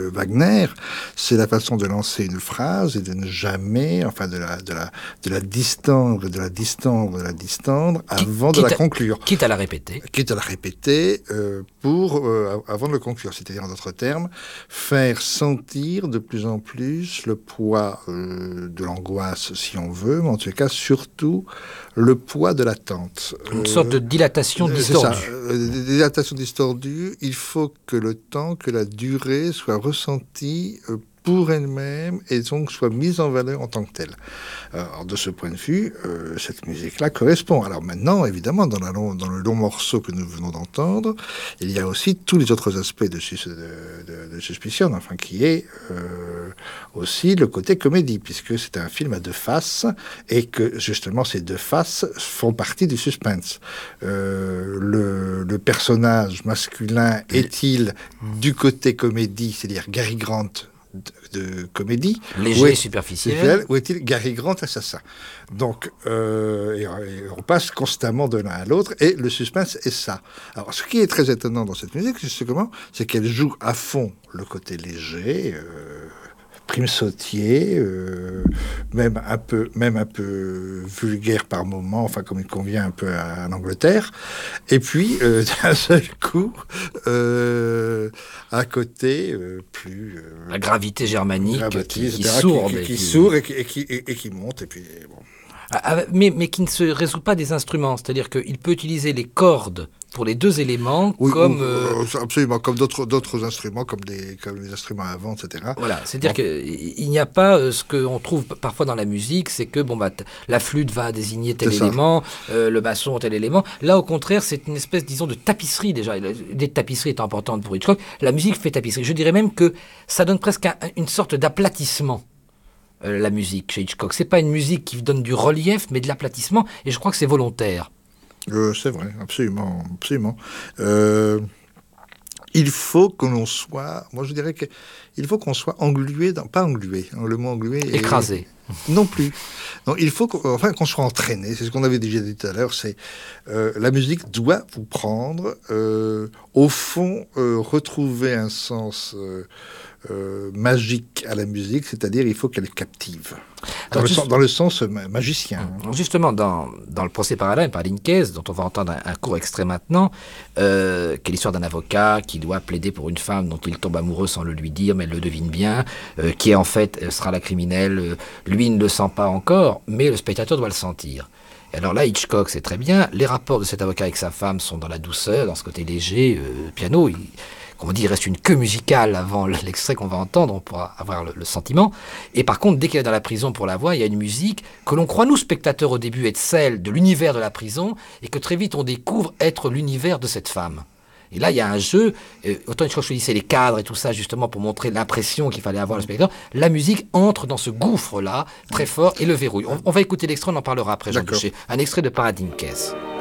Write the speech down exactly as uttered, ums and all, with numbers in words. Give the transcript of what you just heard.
de Wagner, c'est la façon de lancer une phrase et de ne jamais, enfin de la, de la, de la distendre, de la distendre, de la distendre avant quitte de la à, conclure. Quitte à la répéter. Quitte à la répéter euh, pour, euh, avant de le conclure. C'est-à-dire, en d'autres termes, faire sentir de plus en plus le poids euh, de l'angoisse, si on veut, mais en tout cas, surtout, le poids de l'attente. Une euh, sorte de dilatation distordue. C'est ça, euh, dilatation distordue. Il faut que le temps, que la durée soit ressentie euh, pour elle-même et donc soit mise en valeur en tant que telle. Alors, de ce point de vue, euh, cette musique-là correspond. Alors maintenant, évidemment, dans, la long, dans le long morceau que nous venons d'entendre, il y a aussi tous les autres aspects de, de, de, de Suspicion, enfin, qui est euh, aussi le côté comédie, puisque c'est un film à deux faces et que justement ces deux faces font partie du suspense. Euh, le, le personnage masculin est-il du côté comédie, c'est-à-dire Gary Grant de, de comédie, léger, superficiel, ou est-il Gary Grant assassin? Donc, euh, et, et on passe constamment de l'un à l'autre, et le suspense est ça. Alors, ce qui est très étonnant dans cette musique, c'est comment, c'est qu'elle joue à fond le côté léger, euh, prime sautier, euh, même un peu, même un peu vulgaire par moments, enfin comme il convient un peu à, à l'Angleterre. Et puis euh, d'un seul coup, euh, à côté, euh, plus euh, la gravité germanique gravité, qui, qui sourde, qui, qui, et qui qui... sourde et qui, et qui, et, et qui monte. Et puis bon. Ah, mais, mais qui ne se résout pas des instruments, c'est-à-dire qu'il peut utiliser les cordes pour les deux éléments, oui, comme... Ou, euh... absolument, comme d'autres, d'autres instruments, comme des, comme les instruments à vent, et cetera. Voilà, c'est-à-dire bon. qu'il n'y a pas euh, ce qu'on trouve parfois dans la musique, c'est que bon, bah, t- la flûte va désigner tel c'est élément, euh, le basson tel élément. Là, au contraire, c'est une espèce, disons, de tapisserie déjà. Des tapisseries est importante pour Hitchcock. La musique fait tapisserie. Je dirais même que ça donne presque un, une sorte d'aplatissement. Euh, la musique chez Hitchcock. C'est pas une musique qui donne du relief, mais de l'aplatissement, et je crois que c'est volontaire. Euh, c'est vrai, absolument, absolument. Euh, il faut que l'on soit, moi je dirais qu'il faut qu'on soit englué, dans, pas englué, hein, le mot englué... Écrasé. Est, non plus. Non, il faut qu'on, enfin, qu'on soit entraîné, c'est ce qu'on avait déjà dit tout à l'heure, c'est euh, la musique doit vous prendre, euh, au fond, euh, retrouver un sens... Euh, Euh, magique à la musique, c'est-à-dire il faut qu'elle captive. Dans, le, juste, sens, dans le sens magicien. Justement, dans, dans le procès parallèle par Linkes, dont on va entendre un, un court extrait maintenant, euh, qui est l'histoire d'un avocat qui doit plaider pour une femme dont il tombe amoureux sans le lui dire, mais elle le devine bien, euh, qui en fait sera la criminelle. Euh, lui ne le sent pas encore, mais le spectateur doit le sentir. Et alors là, Hitchcock, c'est très bien. Les rapports de cet avocat avec sa femme sont dans la douceur, dans ce côté léger, euh, piano. Il, Comme on dit, il reste une queue musicale avant l'extrait qu'on va entendre, on pourra avoir le, le sentiment. Et par contre, dès qu'elle est dans la prison pour la voix, il y a une musique que l'on croit, nous, spectateurs, au début, être celle de l'univers de la prison, et que très vite, on découvre être l'univers de cette femme. Et là, il y a un jeu, euh, autant je choisissais les cadres et tout ça, justement, pour montrer l'impression qu'il fallait avoir le spectateur. La musique entre dans ce gouffre-là, très fort, et le verrouille. On, on va écouter l'extrait, on en parlera après, Jean Boucher. Un extrait de Paradinkes.